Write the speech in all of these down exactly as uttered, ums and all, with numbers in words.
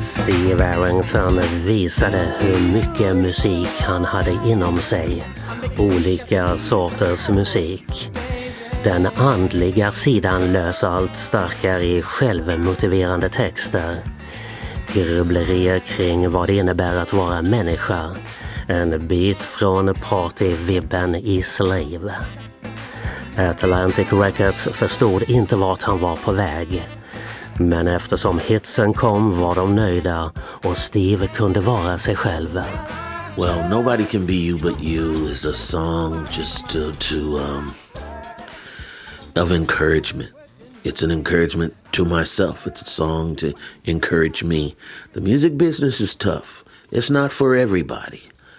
Steve Arrington visade hur mycket musik han hade inom sig. Olika sorters musik. Den andliga sidan löser allt starkare i självmotiverande texter. Grubblerier kring vad det innebär att vara människa. En bit från partyvibben i Slave. Atlantic Records förstod inte vart han var på väg. Men eftersom hitsen kom var de nöjda och Steve kunde vara sig själv. Well, Nobody Can Be You But You is a song just to, to um, of encouragement. It's an encouragement to myself. It's a song to encourage me. The music business is tough. It's not for everybody.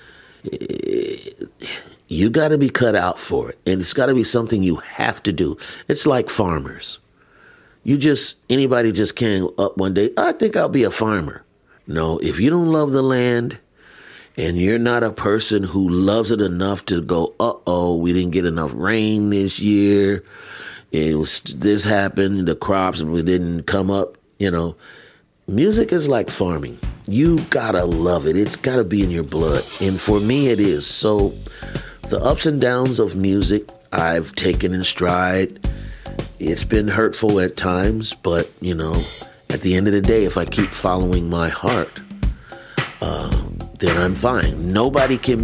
You got to be cut out for it. And it's got to be something you have to do. It's like farmers. You just, anybody just came up one day, I think I'll be a farmer. No, if you don't love the land and you're not a person who loves it enough to go, uh-oh, we didn't get enough rain this year. It was, this happened, the crops we didn't come up, you know. Music is like farming. You gotta love it. It's gotta be in your blood. And for me, it is. So the ups and downs of music, I've taken in stride. It's been hurtful at times, but, you know, at the end of the day, if I keep following my heart, uh, then I'm fine. Nobody can